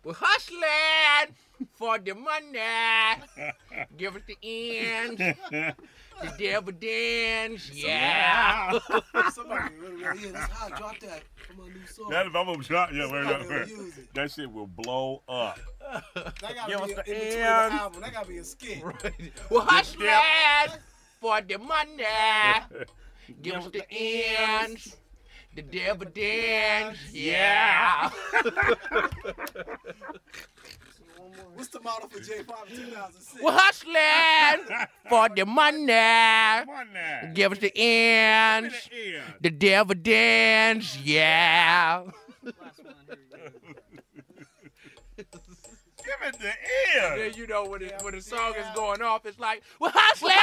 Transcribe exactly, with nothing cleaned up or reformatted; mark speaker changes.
Speaker 1: We're hustling for the money. Give us the ends, the dividends. Yeah.
Speaker 2: Somebody really, really, yeah, that's hot. Drop that from my new song.
Speaker 3: That if I'm gonna drop, yeah, wait,
Speaker 2: Somebody
Speaker 3: wait,
Speaker 2: will
Speaker 3: wait.
Speaker 2: use it.
Speaker 3: That shit will blow up.
Speaker 2: That gotta
Speaker 3: Give
Speaker 2: be
Speaker 3: us
Speaker 2: a,
Speaker 3: the
Speaker 2: in between
Speaker 3: ends.
Speaker 2: the album. That gotta be a skit.
Speaker 1: Right. We're hustling for the money. Give us the ends, the dividends. Yeah.
Speaker 2: What's the model for J five in two thousand six?
Speaker 1: We're hustling for the money.
Speaker 3: Money.
Speaker 1: Give us the ends,
Speaker 3: Give me the end.
Speaker 1: the dividends. Yeah.
Speaker 3: Give it the end.
Speaker 1: Then you know when, it, when the song is going off, it's like, we're hustling